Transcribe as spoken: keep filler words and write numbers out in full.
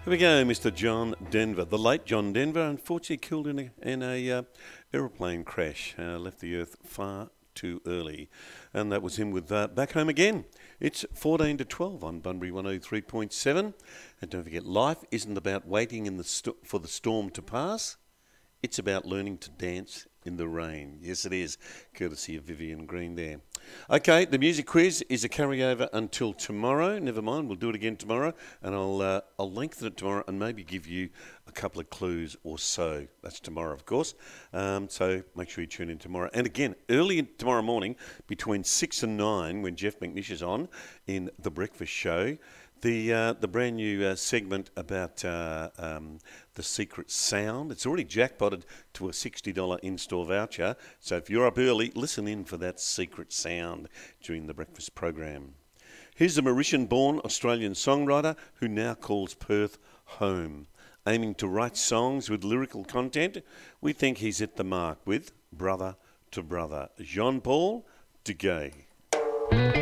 Here we go, Mister John Denver, the late John Denver, unfortunately killed in a, in a uh, aeroplane crash, uh, left the earth far too early. And that was him with uh, Back Home Again. It's fourteen to twelve on Bunbury one oh three point seven. And don't forget, life isn't about waiting in the st- for the storm to pass. It's about learning to dance in the rain. Yes, it is. Courtesy of Vivian Green there. Okay, the music quiz is a carryover until tomorrow. Never mind, we'll do it again tomorrow, and I'll uh, I'll lengthen it tomorrow and maybe give you a couple of clues or so. That's tomorrow, of course. Um, so make sure you tune in tomorrow. And again, early tomorrow morning, between six and nine, when Jeff McNish is on in The Breakfast Show, the uh, the brand new uh, segment about uh, um, the secret sound. It's already jackpotted to a sixty dollars in-store voucher. So if you're up early, listen in for that secret sound during the breakfast program. Here's a Mauritian-born Australian songwriter who now calls Perth home. Aiming to write songs with lyrical content, we think he's hit the mark with Brother to Brother. Jean-Paul Duguay.